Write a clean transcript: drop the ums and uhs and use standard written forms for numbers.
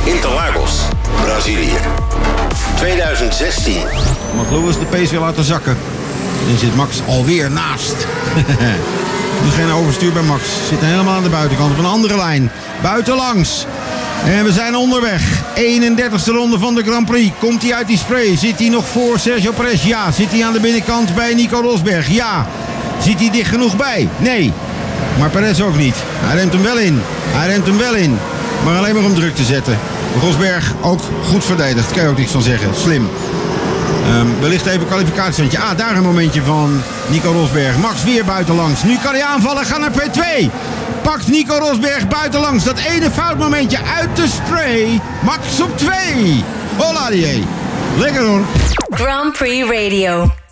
Interlagos, Brazilië. 2016. Mag Lewis de pace weer laten zakken. En zit Max alweer naast. Nu geen overstuur bij Max. Zit helemaal aan de buitenkant op een andere lijn. Buitenlangs. En we zijn onderweg. 31ste ronde van de Grand Prix. Komt hij uit die spray? Zit hij nog voor Sergio Perez? Ja. Zit hij aan de binnenkant bij Nico Rosberg? Ja. Zit hij dicht genoeg bij? Nee. Maar Perez ook niet. Hij remt hem wel in. Maar alleen maar om druk te zetten. Rosberg ook goed verdedigd. Kan je ook niks van zeggen. Slim. Wellicht even kwalificatiestandje. Daar een momentje van Nico Rosberg. Max weer buitenlangs. Nu kan hij aanvallen. Gaat naar P2. Pakt Nico Rosberg buitenlangs. Dat ene foutmomentje uit de spray. Max op 2. Hola die. Lekker hoor. Grand Prix Radio.